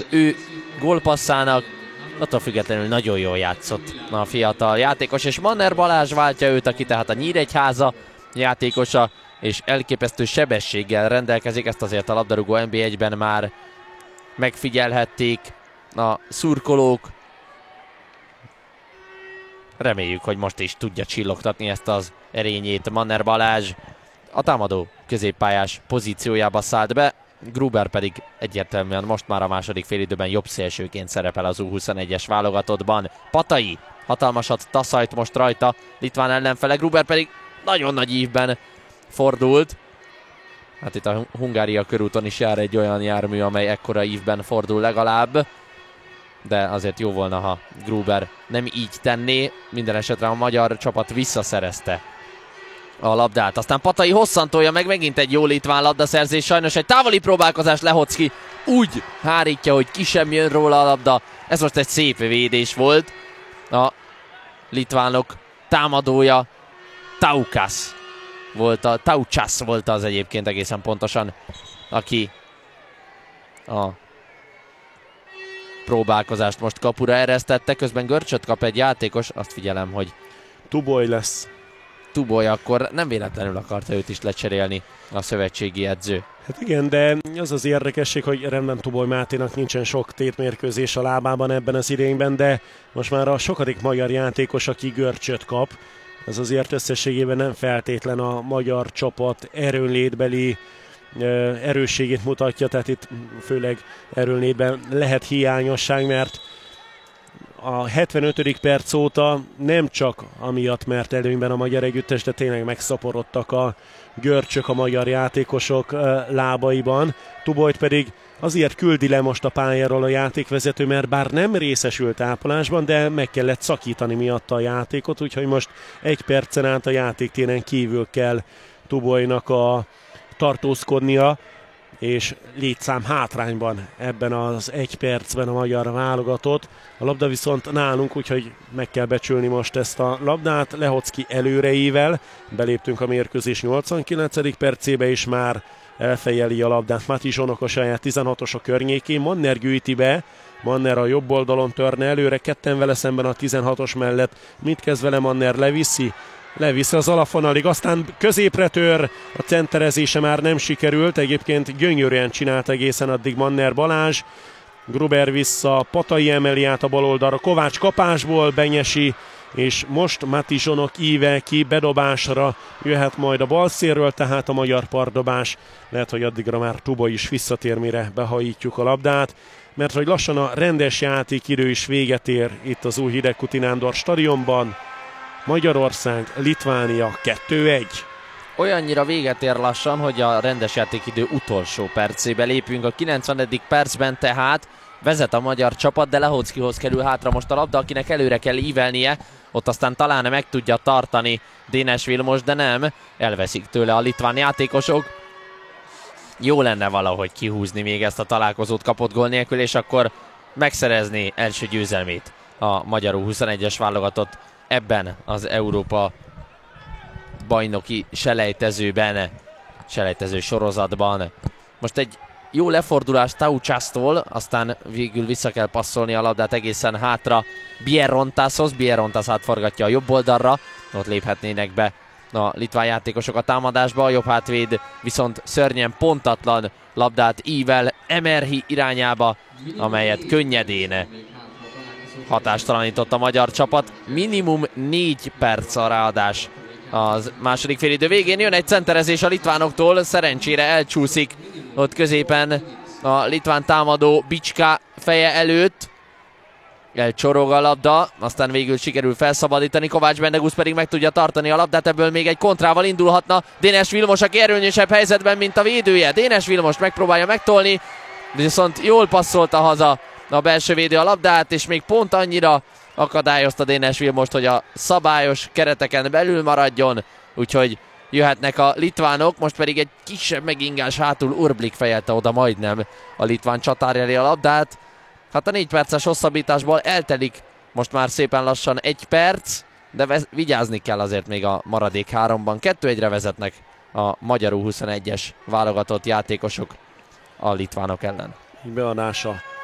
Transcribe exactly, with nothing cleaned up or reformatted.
ő gólpasszának, attól függetlenül nagyon jól játszott a fiatal játékos, és Manner Balázs váltja őt, aki tehát a Nyíregyháza játékosa, és elképesztő sebességgel rendelkezik, ezt azért a labdarúgó en bé egyben már megfigyelhették a szurkolók. Reméljük, hogy most is tudja csillogtatni ezt az erényét Manner Balázs. A támadó középpályás pozíciójába szállt be, Gruber pedig egyértelműen most már a második félidőben jobb szélsőként szerepel az U huszonegyes válogatottban. Patai hatalmasat taszajt most rajta litván ellenfele, Gruber pedig nagyon nagy ívben fordult. Hát itt a Hungária körúton is jár egy olyan jármű, amely ekkora ívben fordul legalább. De azért jó volna, ha Gruber nem így tenné. Minden esetre a magyar csapat visszaszerezte a labdát. Aztán Patai hosszantolja meg, megint egy jó litván labdaszerzés. Sajnos egy távoli próbálkozás, Lehocki úgy hárítja, hogy ki sem jön róla a labda. Ez most egy szép védés volt. A litvánok támadója Taukas volt, a Tauchas volt az egyébként egészen pontosan, aki a próbálkozást most kapura eresztette, közben görcsöt kap egy játékos, azt figyelem, hogy Tuboly lesz. Tuboly, akkor nem véletlenül akarta őt is lecserélni a szövetségi edző. Hát igen, de az az érdekesség, hogy rendben Tuboly Máténak nincsen sok tétmérkőzés a lábában ebben az idényben, de most már a sokadik magyar játékos, aki görcsöt kap. Ez azért összességében nem feltétlen a magyar csapat erőnlétbeli erősségét mutatja, tehát itt főleg erőnlétben lehet hiányosság, mert a hetvenötödik perc óta nem csak amiatt, mert előnyben a magyar együttes, de tényleg megszaporodtak a görcsök a magyar játékosok lábaiban. Tubolyt pedig azért küldi le most a pályáról a játékvezető, mert bár nem részesült ápolásban, de meg kellett szakítani miatta a játékot, úgyhogy most egy percen át a játéktéren kívül kell Tubolynak a tartózkodnia, és létszám hátrányban ebben az egy percben a magyar válogatott. A labda viszont nálunk, úgyhogy meg kell becsülni most ezt a labdát. Lehocki előreivel beléptünk a mérkőzés nyolcvankilencedik percébe, és már elfejeli a labdát Mati Zsonok a saját tizenhatosok környékén. Manner gyűjti be, Manner a jobb oldalon törne előre, ketten vele szemben a tizenhatos mellett. Mit kezd vele Manner? Leviszi. Leviszi az alapvonalig, aztán középre tör, a centerezése már nem sikerült, egyébként gyönyörűen csinált egészen addig Manner Balázs. Gruber vissza, Patai emeli át a bal oldalra, Kovács kapásból, Benyesi, és most Mati Zsonok íve ki, bedobásra jöhet majd a bal szélről, tehát a magyar pardobás. Lehet, hogy addigra már Tuboly is visszatér, mire behajítjuk a labdát, mert hogy lassan a rendes játékidő is véget ér itt az új Hidegkuti Nándor stadionban. Magyarország, Litvánia kettő egy. Olyannyira véget ér lassan, hogy a rendes játékidő utolsó percébe lépünk. A kilencvenedik percben tehát vezet a magyar csapat, de Lehockihoz kerül hátra most a labda, akinek előre kell ívelnie. Ott aztán talán meg tudja tartani Dénes Vilmos, de nem. Elveszik tőle a litván játékosok. Jó lenne valahogy kihúzni még ezt a találkozót kapott gól nélkül, és akkor megszerezni első győzelmét a magyar U huszonegyes válogatott ebben az Európa bajnoki selejtezőben, selejtező sorozatban. Most egy jó lefordulás Tauchastól, aztán végül vissza kell passzolni a labdát egészen hátra Bierontashoz. Bierontas átforgatja a jobb oldalra, ott léphetnének be a litván játékosok a támadásba, a jobb hátvéd viszont szörnyen pontatlan labdát ível Emerhi irányába, amelyet könnyedén hatástalanított a magyar csapat. Minimum négy perc a ráadás az második félidő végén. Jön egy centerezés a litvánoktól, szerencsére elcsúszik ott középen a litván támadó Bicska feje előtt. Elcsorog a labda, aztán végül sikerül felszabadítani, Kovács Bendegusz pedig meg tudja tartani a labdát, ebből még egy kontrával indulhatna Dénes Vilmos, aki erőnyösebb helyzetben, mint a védője. Dénes Vilmos megpróbálja megtolni, viszont jól passzolta haza a belső védő a labdát, és még pont annyira akadályozta Dénes Vilmost, hogy a szabályos kereteken belül maradjon, úgyhogy jöhetnek a litvánok, most pedig egy kisebb megingás hátul Urblik fejelte oda majdnem a litván csatár elé a labdát. Hát a négy perces hosszabbításból eltelik most már szépen lassan egy perc, de vigyázni kell azért még a maradék háromban. kettő egyre vezetnek a magyar U huszonegyes válogatott játékosok a litvánok ellen. Beadása